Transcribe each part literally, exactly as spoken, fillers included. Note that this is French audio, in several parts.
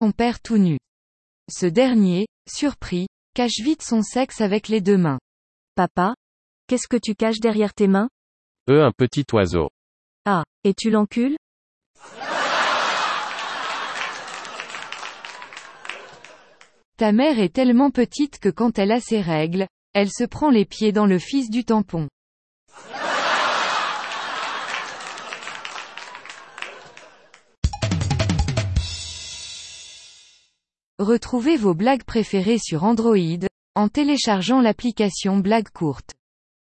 son père tout nu. Ce dernier, surpris, cache vite son sexe avec les deux mains. Papa, qu'est-ce que tu caches derrière tes mains? Euh, un petit oiseau. Ah, et tu l'encules? Ta mère est tellement petite que quand elle a ses règles, elle se prend les pieds dans le fils du tampon. Retrouvez vos blagues préférées sur Android, en téléchargeant l'application Blagues courtes.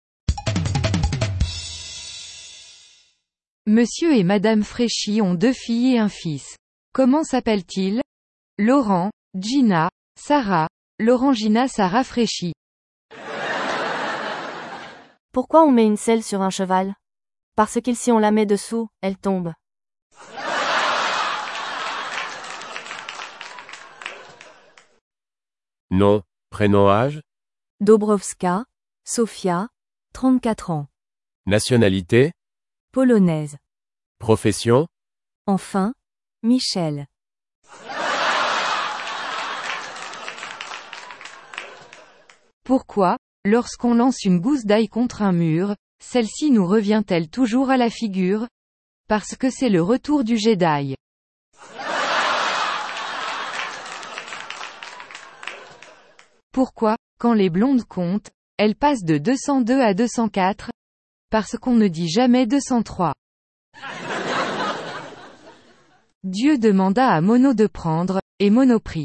Monsieur et Madame Fréchy ont deux filles et un fils. Comment s'appellent-ils? Laurent, Gina, Sarah, Laurent-Gina Sarah Fréchy. Pourquoi on met une selle sur un cheval? Parce que si on la met dessous, elle tombe. Nom, prénom, âge. Dobrowska, Sofia, trente-quatre ans. Nationalité. Polonaise. Profession. Enfin, Michel. Pourquoi, lorsqu'on lance une gousse d'ail contre un mur, celle-ci nous revient-elle toujours à la figure? Parce que c'est le retour du jet d'ail. Pourquoi, quand les blondes comptent, elles passent de deux cent deux à deux cent quatre? Parce qu'on ne dit jamais deux cent trois. Dieu demanda à Mono de prendre, et Mono prit.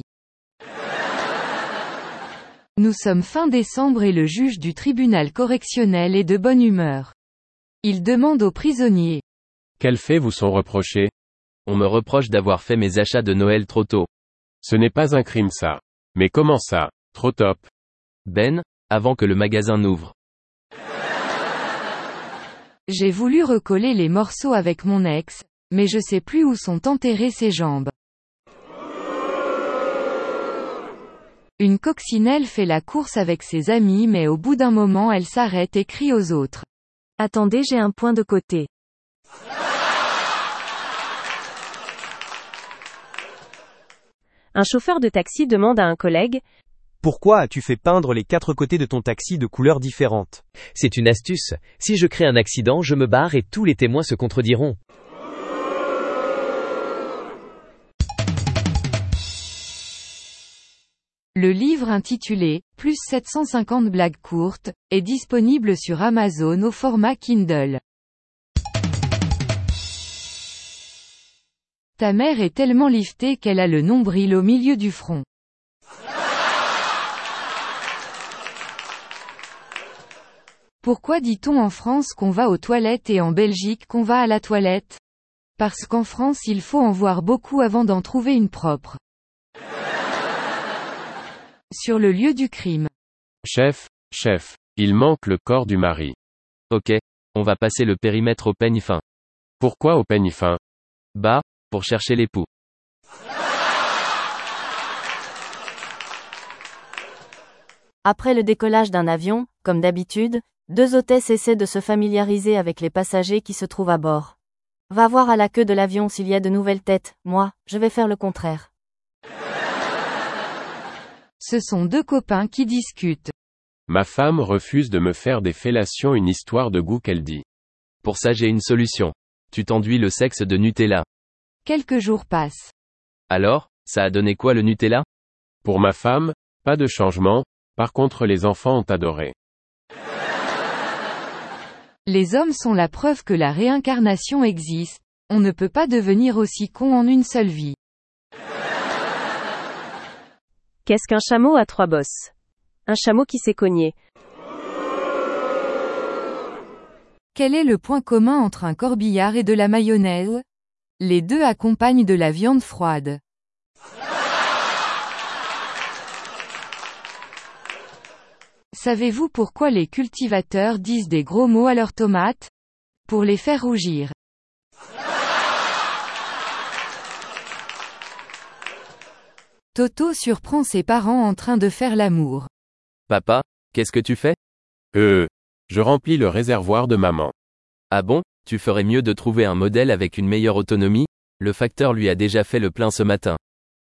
Nous sommes fin décembre et le juge du tribunal correctionnel est de bonne humeur. Il demande aux prisonniers. Quels faits vous sont reprochés? On me reproche d'avoir fait mes achats de Noël trop tôt. Ce n'est pas un crime ça. Mais comment ça, trop top? Ben, avant que le magasin n'ouvre. J'ai voulu recoller les morceaux avec mon ex, mais je sais plus où sont enterrées ses jambes. Une coccinelle fait la course avec ses amis mais au bout d'un moment elle s'arrête et crie aux autres. Attendez, j'ai un point de côté. Un chauffeur de taxi demande à un collègue. Pourquoi as-tu fait peindre les quatre côtés de ton taxi de couleurs différentes? C'est une astuce. Si je crée un accident, je me barre et tous les témoins se contrediront. Le livre intitulé « Plus sept cent cinquante blagues courtes » est disponible sur Amazon au format Kindle. Ta mère est tellement liftée qu'elle a le nombril au milieu du front. Pourquoi dit-on en France qu'on va aux toilettes et en Belgique qu'on va à la toilette? Parce qu'en France il faut en voir beaucoup avant d'en trouver une propre. Sur le lieu du crime. Chef, chef, il manque le corps du mari. Ok, on va passer le périmètre au peigne fin. Pourquoi au peigne fin? Bah, pour chercher l'époux. Après le décollage d'un avion, comme d'habitude, deux hôtesses essaient de se familiariser avec les passagers qui se trouvent à bord. Va voir à la queue de l'avion s'il y a de nouvelles têtes, moi, je vais faire le contraire. Ce sont deux copains qui discutent. Ma femme refuse de me faire des fellations, une histoire de goût qu'elle dit. Pour ça j'ai une solution. Tu t'enduis le sexe de Nutella. Quelques jours passent. Alors, ça a donné quoi le Nutella? Pour ma femme, pas de changement, par contre les enfants ont adoré. Les hommes sont la preuve que la réincarnation existe, on ne peut pas devenir aussi con en une seule vie. Qu'est-ce qu'un chameau à trois bosses? Un chameau qui s'est cogné. Quel est le point commun entre un corbillard et de la mayonnaise? Les deux accompagnent de la viande froide. Savez-vous pourquoi les cultivateurs disent des gros mots à leurs tomates? Pour les faire rougir. Toto surprend ses parents en train de faire l'amour. Papa, qu'est-ce que tu fais? Euh, je remplis le réservoir de maman. Ah bon, tu ferais mieux de trouver un modèle avec une meilleure autonomie? Le facteur lui a déjà fait le plein ce matin.